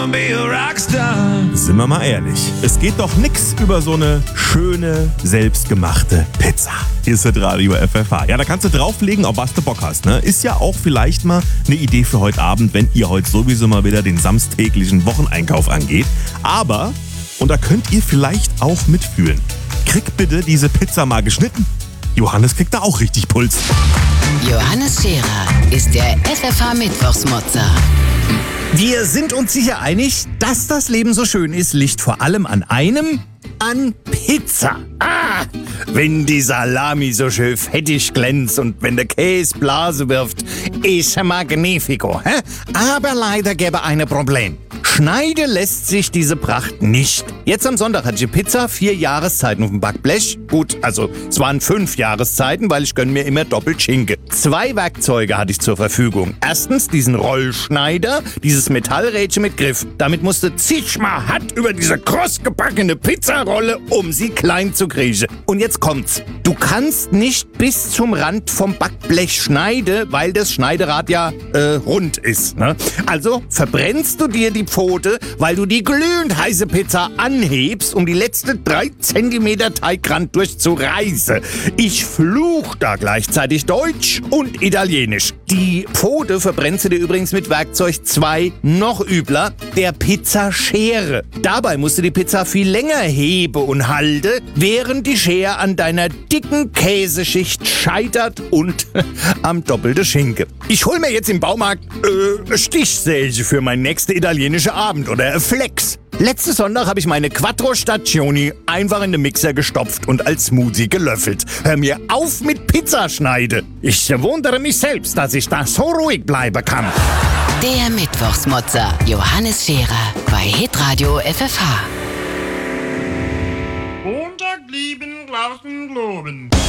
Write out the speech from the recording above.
wanna be a rockstar. Sind wir mal ehrlich, es geht doch nix über so eine schöne, selbstgemachte Pizza. Hier ist das Radio FFH. Ja, da kannst du drauflegen, auf was du Bock hast. Ne? Ist ja auch vielleicht mal eine Idee für heute Abend, wenn ihr heute sowieso mal wieder den samstäglichen Wocheneinkauf angeht. Aber, und da könnt ihr vielleicht auch mitfühlen, kriegt bitte diese Pizza mal geschnitten. Johannes kriegt da auch richtig Puls. Johannes Scherer ist der FFH-Mittwochsmotzer. Wir sind uns sicher einig, dass das Leben so schön ist, liegt vor allem an einem, an Pizza. Wenn die Salami so schön fettig glänzt und wenn der Käse Blase wirft, ist magnifico. Aber leider gäbe ein Problem. Schneiden lässt sich diese Pracht nicht. Jetzt am Sonntag hatte ich die Pizza 4 Jahreszeiten auf dem Backblech. Gut, also es waren 5 Jahreszeiten, weil ich gönne mir immer doppelt Schinken. 2 Werkzeuge hatte ich zur Verfügung. Erstens diesen Rollschneider, dieses Metallrädchen mit Griff. Damit musste zigmal hart über diese kross gebackene Pizzarolle, um sie klein zu kriegen. Und jetzt kommt's. Du kannst nicht bis zum Rand vom Backblech schneiden, weil das Schneiderad ja rund ist. Ne? Also verbrennst du dir die Pfote, weil du die glühend heiße Pizza anhebst, um die letzten 3 Zentimeter Teigrand durchzureißen. Ich fluch da gleichzeitig Deutsch und Italienisch. Die Pfote verbrennst du dir übrigens mit Werkzeug 2 noch übler, der Pizzaschere. Dabei musst du die Pizza viel länger heben und halten, während die Schere an deiner dicken Käseschicht scheitert und am doppelten Schinken. Ich hol mir jetzt im Baumarkt Stichsäge für meinen nächsten italienischen Abend oder Flex. Letzten Sonntag habe ich meine Quattro Stagioni einfach in den Mixer gestopft und als Smoothie gelöffelt. Hör mir auf mit Pizzaschneide. Ich wundere mich selbst, dass ich da so ruhig bleiben kann. Der Mittwochsmotzer Johannes Scherer bei Hitradio FFH. Montag lieben, Glauben, Globen.